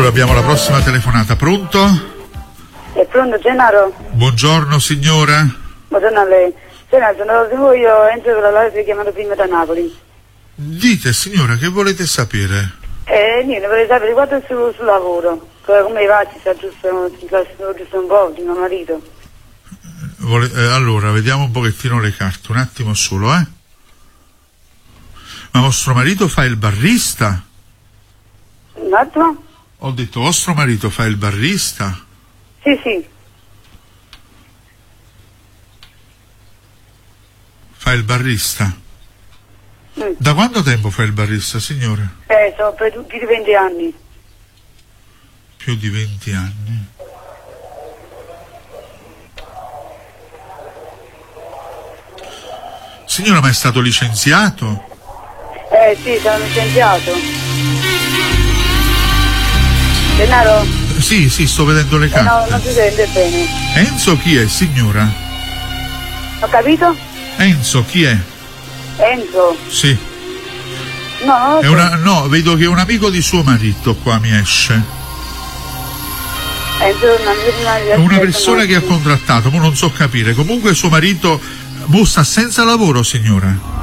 abbiamo la prossima telefonata. Pronto? È pronto, Gennaro? Buongiorno signora. Buongiorno a lei. Gennaro, sono andato io, entro con la laurea chiamato prima da Napoli. Dite signora, che volete sapere? Niente, vorrei sapere quanto sul lavoro. Come va? Ci sta giusto un po' di mio marito. Allora, vediamo un pochettino le carte, un attimo solo, Ma vostro marito fa il barista? Un attimo? Ho detto, vostro marito fa il barista? Sì, sì. Fa il barista? Da quanto tempo fa il barista, signore? Sono più di 20 anni. Più di 20 anni. Signora, ma è stato licenziato? Sì, sono licenziato. Gennaro? Sì, sto vedendo le carte. No, non si sente bene. Enzo chi è, signora? Ho capito? Enzo chi è? Enzo? Sì. No, non lo so. No, vedo che è un amico di suo marito qua mi esce. Enzo È una persona che ha contrattato, ma non so capire. Comunque suo marito sta senza lavoro, signora.